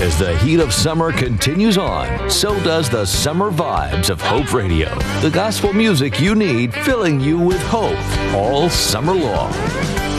As the heat of summer continues on, so does the summer vibes of Hope Radio. The gospel music you need filling you with hope all summer long.